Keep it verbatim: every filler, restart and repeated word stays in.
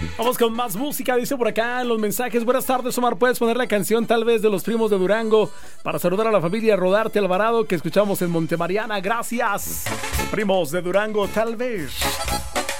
Vamos con más música, dice por acá en los mensajes. Buenas tardes, Omar, ¿puedes poner la canción tal vez de los Primos de Durango para saludar a la familia Rodarte Alvarado que escuchamos en Montemariana? Gracias. Primos de Durango, tal vez.